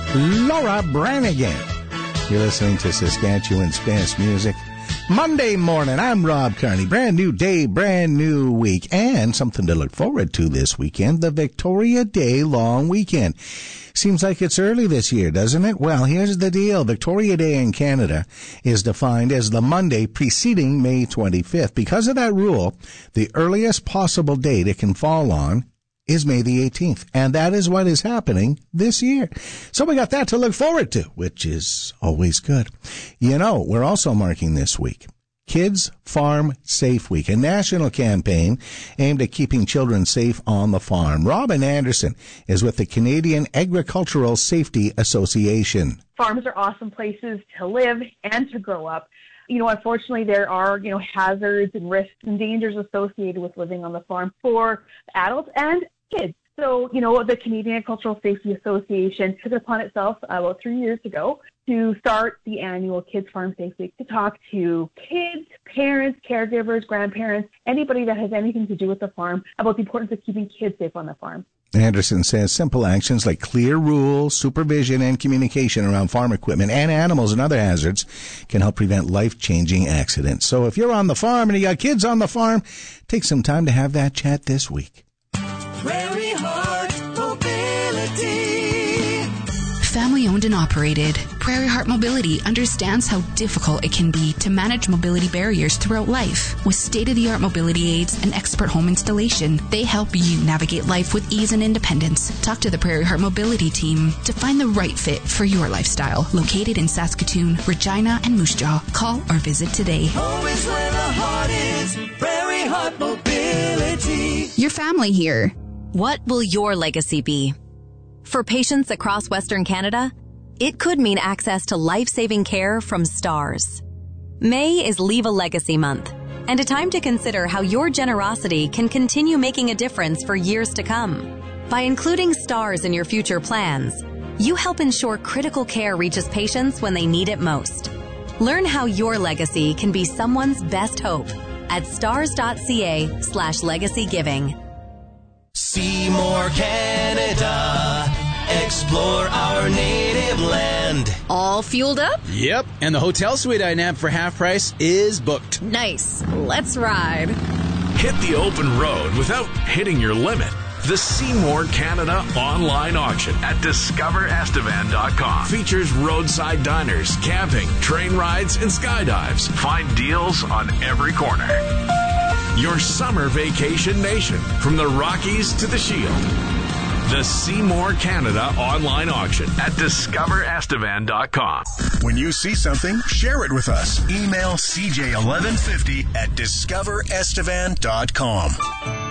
Laura Branigan. You're listening to Saskatchewan's best music. Monday morning, I'm Rob Carney. Brand new day, brand new week, and something to look forward to this weekend, the Victoria Day long weekend. Seems like it's early this year, doesn't it? Well, here's the deal. Victoria Day in Canada is defined as the Monday preceding May 25th. Because of that rule, the earliest possible date it can fall on is May the 18th. And that is what is happening this year. So we got that to look forward to, which is always good. You know, we're also marking this week Kids Farm Safe Week, a national campaign aimed at keeping children safe on the farm. Robin Anderson is with the Canadian Agricultural Safety Association. Farms are awesome places to live and to grow up. Unfortunately, there are, hazards and risks and dangers associated with living on the farm for adults and kids. So, the Canadian Agricultural Safety Association took it upon itself about 3 years ago to start the annual Kids Farm Safe Week to talk to kids, parents, caregivers, grandparents, anybody that has anything to do with the farm about the importance of keeping kids safe on the farm. Anderson says simple actions like clear rules, supervision, and communication around farm equipment and animals and other hazards can help prevent life-changing accidents. So if you're on the farm and you got kids on the farm, take some time to have that chat this week. Prairie Heart Mobility. Family owned and operated, Prairie Heart Mobility understands how difficult it can be to manage mobility barriers throughout life. With state-of-the-art mobility aids and expert home installation, they help you navigate life with ease and independence. Talk to the Prairie Heart Mobility team to find the right fit for your lifestyle. Located in Saskatoon, Regina, and Moose Jaw. Call or visit today. Always where the heart is, Prairie Heart Mobility. Your family here. What will your legacy be? For patients across Western Canada, it could mean access to life-saving care from STARS. May is Leave a Legacy Month, and a time to consider how your generosity can continue making a difference for years to come. By including STARS in your future plans, you help ensure critical care reaches patients when they need it most. Learn how your legacy can be someone's best hope at stars.ca/legacygiving. Seymour, Canada. Explore our native land. All fueled up? Yep, and the hotel suite I nabbed for half price is booked. Nice. Let's ride. Hit the open road without hitting your limit. The Seymour Canada online auction at discoverestevan.com features roadside diners, camping, train rides, and skydives. Find deals on every corner. Your summer vacation nation, from the Rockies to the Shield. The Seymour Canada online auction at discoverestevan.com. When you see something, share it with us. Email CJ1150 at discoverestevan.com.